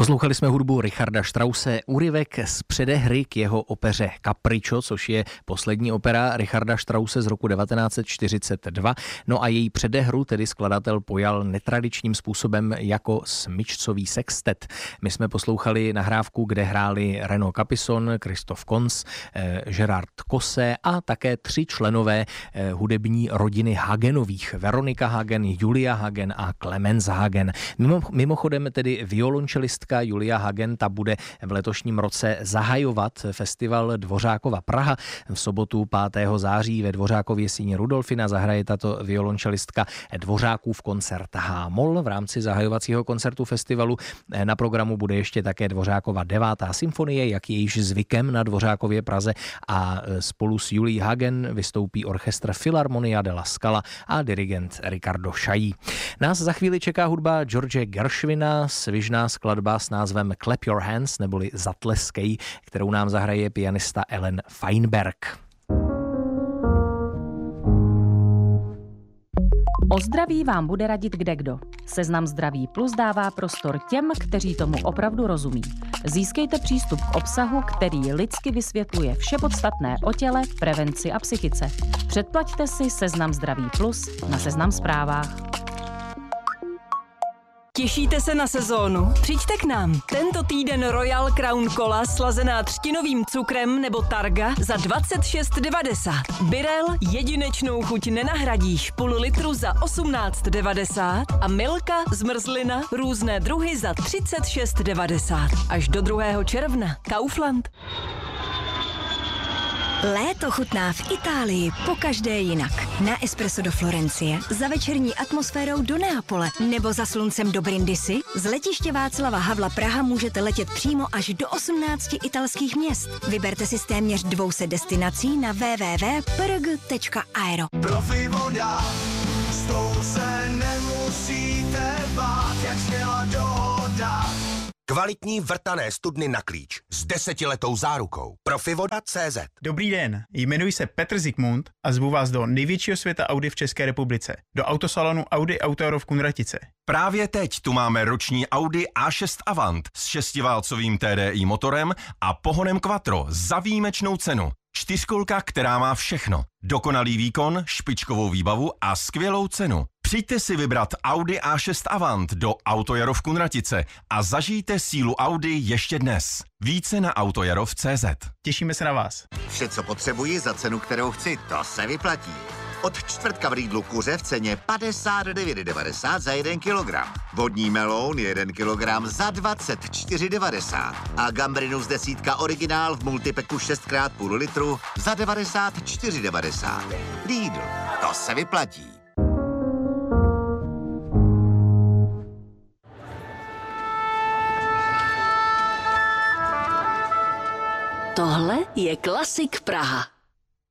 Poslouchali jsme hudbu Richarda Strause, úryvek z předehry k jeho opeře Capriccio, což je poslední opera Richarda Strause z roku 1942. No a její předehru tedy skladatel pojal netradičním způsobem jako smyčcový sextet. My jsme poslouchali nahrávku, kde hráli Renaud Capison, Christoph Kons, Gerard Cosset a také 3 členové hudební rodiny Hagenových. Veronika Hagen, Julia Hagen a Clemens Hagen. Mimochodem tedy violončelistka Julia Hagen, ta bude v letošním roce zahajovat festival Dvořákova Praha. V sobotu 5. září ve Dvořákově síni Rudolfina zahraje tato violončelistka Dvořákův koncert H-moll v rámci zahajovacího koncertu festivalu. Na programu bude ještě také Dvořákova 9. symfonie, jak je již zvykem na Dvořákově Praze, a spolu s Julií Hagen vystoupí orchestr Philharmonia della Scala a dirigent Riccardo Chailly. Nás za chvíli čeká hudba George Gershwina, svižná skladba s názvem Clap Your Hands neboli Zatleskej, kterou nám zahraje pianista Ellen Feinberg. O zdraví vám bude radit kdekdo. Seznam Zdraví Plus dává prostor těm, kteří tomu opravdu rozumí. Získejte přístup k obsahu, který lidsky vysvětluje vše podstatné o těle, prevenci a psychice. Předplaťte si Seznam Zdraví Plus na Seznam Zprávách. Těšíte se na sezónu? Přijďte k nám. Tento týden Royal Crown Cola slazená třtinovým cukrem nebo Targa za 26,90. Birel jedinečnou chuť nenahradíš, půl litru za 18,90 a Milka zmrzlina různé druhy za 36,90. Až do 2. června. Kaufland. Léto chutná v Itálii pokaždé jinak. Na espresso do Florencie, za večerní atmosférou do Neapole nebo za sluncem do Brindisi. Z letiště Václava Havla Praha můžete letět přímo až do 18 italských měst. Vyberte si z téměř 200 destinací na www.prg.aero. Profi voda, s tou se nemusíte bát, jak zněla dohoda. Kvalitní vrtané studny na klíč s 10letou zárukou. Profivoda.cz. Dobrý den, jmenuji se Petr Zikmund a zvu vás do největšího světa Audi v České republice, do autosalonu Audi Auto v Kunratice. Právě teď tu máme roční Audi A6 Avant s 6válcovým TDI motorem a pohonem Quattro za výjimečnou cenu. 4kolka, která má všechno. Dokonalý výkon, špičkovou výbavu a skvělou cenu. Přijďte si vybrat Audi A6 Avant do Autojaro v Kunratice a zažijte sílu Audi ještě dnes. Více na autojarov.cz. Těšíme se na vás. Vše, co potřebuji za cenu, kterou chci, to se vyplatí. Od čtvrtka v Lidlu kuře v ceně 59,90 za 1 kilogram. Vodní meloun 1 kilogram za 24,90. A gambrinus 10 originál v multipeku 6x půl litru za 94,90. Lidl, to se vyplatí. Tohle je Klasik Praha.